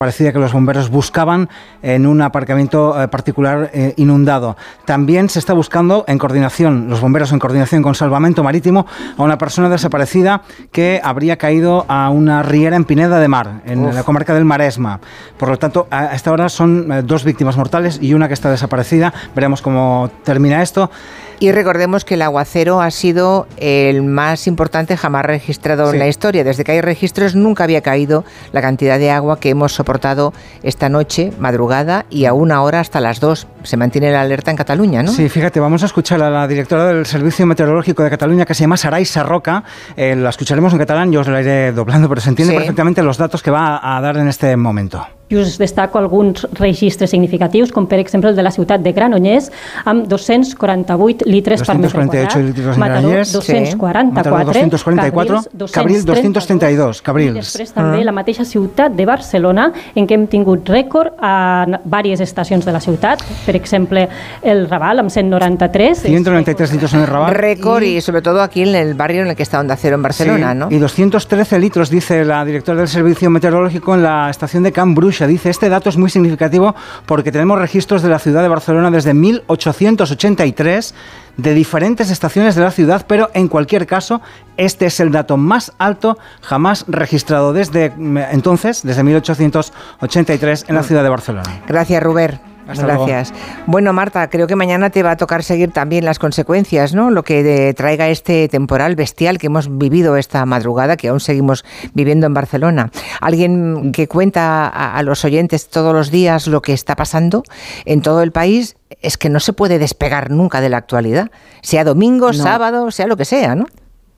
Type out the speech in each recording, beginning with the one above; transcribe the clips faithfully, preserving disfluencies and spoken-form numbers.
parecía que los bomberos buscaban en un aparcamiento eh, particular eh, inundado. También se está buscando en coordinación, los bomberos en coordinación con Salvamento Marítimo, a una persona desaparecida que habría caído a una riera en Pineda de Mar, en Uf. la comarca del Maresma. Por lo tanto, a esta hora son eh, dos víctimas mortales y una que está desaparecida. Veremos cómo termina esto. Y recordemos que el aguacero ha sido el más importante jamás registrado sí. en la historia. Desde que hay registros nunca había caído la cantidad de agua que hemos soportado esta noche, madrugada, y aún ahora hasta las dos. Se mantiene la alerta en Cataluña, ¿no? Sí, fíjate, vamos a escuchar a la directora del Servicio Meteorológico de Cataluña, que se llama Saray Sarroca. Eh, la escucharemos en catalán, yo os la iré doblando, pero se entiende sí. perfectamente los datos que va a dar en este momento. I us destaco alguns registres significatius, com per exemple el de la ciutat de Granollers, amb dos-cents quaranta-vuit litres per metre quadrat, Mataró dos-cents quaranta-quatre, Cabril dos-cents trenta i dos, Cabrils. I després també la mateixa ciutat de Barcelona, en què hem tingut rècord a diverses estacions de la ciutat, per exemple el Raval amb cent noranta-tres. ciento noventa y tres litros en el Raval. Récord y sobre todo aquí en el barrio en el que está Onda Cero en Barcelona, sí, ¿no? Y doscientos trece litros, dice la directora del Servicio Meteorológico en la estación de Can Bruixa. Dice, este dato es muy significativo porque tenemos registros de la ciudad de Barcelona desde mil ochocientos ochenta y tres de diferentes estaciones de la ciudad, pero en cualquier caso este es el dato más alto jamás registrado desde entonces, desde mil ochocientos ochenta y tres en la ciudad de Barcelona. Gracias, Ruber. Hasta Gracias. Luego. Bueno, Marta, creo que mañana te va a tocar seguir también las consecuencias, ¿no? Lo que de, traiga este temporal bestial que hemos vivido esta madrugada, que aún seguimos viviendo en Barcelona. Alguien que cuenta a, a los oyentes todos los días lo que está pasando en todo el país, es que no se puede despegar nunca de la actualidad, sea domingo, no. sábado, sea lo que sea, ¿no?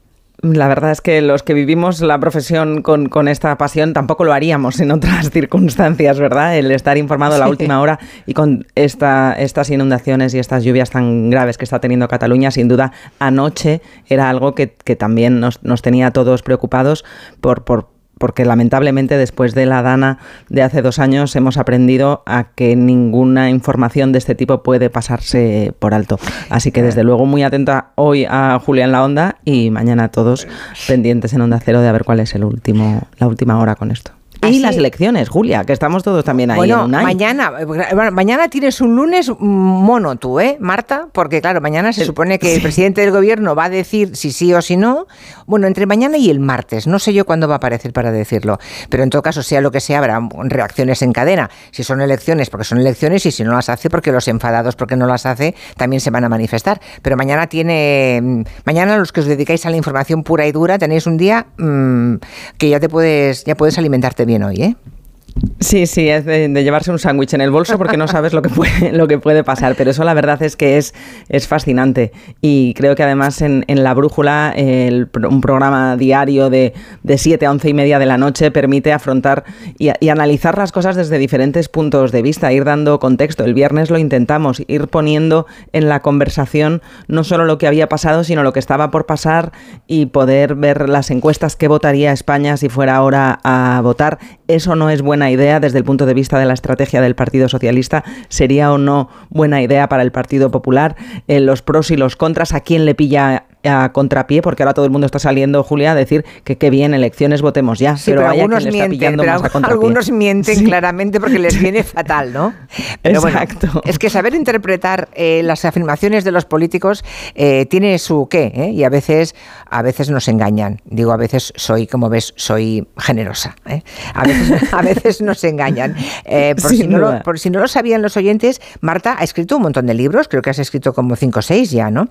La verdad es que los que vivimos la profesión con, con esta pasión tampoco lo haríamos en otras circunstancias, ¿verdad? El estar informado a la sí. última hora y con esta, estas inundaciones y estas lluvias tan graves que está teniendo Cataluña, sin duda anoche era algo que, que también nos, nos tenía a todos preocupados por... por porque lamentablemente después de la Dana de hace dos años hemos aprendido a que ninguna información de este tipo puede pasarse por alto. Así que desde luego muy atenta hoy a Julia en la Onda y mañana todos pendientes en Onda Cero de a ver cuál es el último, la última hora con esto. Y Así, las elecciones, Julia, que estamos todos también ahí bueno, en un año. Mañana, bueno, mañana tienes un lunes mono tú, ¿eh, Marta? Porque claro, mañana se supone que sí. el presidente del gobierno va a decir si sí o si no. Bueno, entre mañana y el martes, no sé yo cuándo va a aparecer para decirlo, pero en todo caso, sea lo que sea, habrá reacciones en cadena. Si son elecciones, porque son elecciones, y si no las hace, porque los enfadados porque no las hace, también se van a manifestar. Pero mañana tiene, mañana los que os dedicáis a la información pura y dura, tenéis un día mmm, que ya te puedes, ya puedes alimentarte bien hoy, ¿eh? Sí, sí, es de, de llevarse un sándwich en el bolso porque no sabes lo que puede, lo que puede pasar, pero eso la verdad es que es, es fascinante y creo que además en, en La Brújula el, un programa diario de, de siete a once y media de la noche permite afrontar y, y analizar las cosas desde diferentes puntos de vista, ir dando contexto. El viernes lo intentamos, ir poniendo en la conversación no solo lo que había pasado, sino lo que estaba por pasar y poder ver las encuestas que votaría España si fuera ahora a votar. Eso no es buena idea desde el punto de vista de la estrategia del Partido Socialista. ¿Sería o no buena idea para el Partido Popular? Eh, los pros y los contras, ¿a quién le pilla a contrapié? Porque ahora todo el mundo está saliendo, Julia, a decir que qué bien, elecciones, votemos ya. Sí, pero, pero algunos mienten, pero algunos mienten sí. claramente porque les viene fatal, ¿no? Pero Exacto. Bueno, es que saber interpretar eh, las afirmaciones de los políticos eh, tiene su qué, ¿eh? Y a veces, a veces nos engañan. Digo, a veces soy, como ves, soy generosa, ¿eh? A veces, a veces nos engañan. Eh, por, si no lo, por si no lo sabían los oyentes, Marta ha escrito un montón de libros, creo que has escrito como cinco o seis ya, ¿no?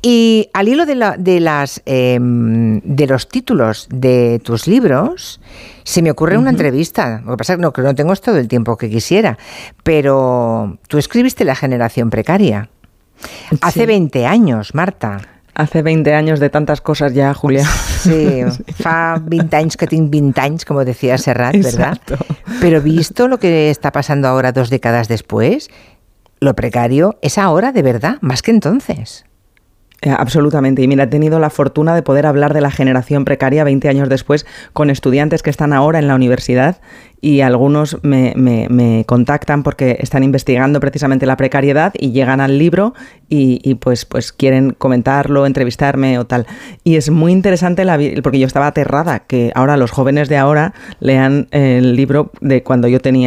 Y al hilo de La, de las eh, de los títulos de tus libros se me ocurre uh-huh. una entrevista. Lo que pasa es que no, que no tengo todo el tiempo que quisiera, pero tú escribiste La generación precaria hace sí. veinte años, Marta. Hace veinte años de tantas cosas ya, Julia. Sí, fa veinte anys que tinc veinte anys, como decía Serrat, ¿verdad? Exacto. Pero visto lo que está pasando ahora dos décadas después, lo precario es ahora de verdad, más que entonces. Absolutamente. Y mira, he tenido la fortuna de poder hablar de la generación precaria veinte años después con estudiantes que están ahora en la universidad y algunos me, me, me contactan porque están investigando precisamente la precariedad y llegan al libro y, y pues, pues quieren comentarlo, entrevistarme o tal. Y es muy interesante la, porque yo estaba aterrada que ahora los jóvenes de ahora lean el libro de cuando yo tenía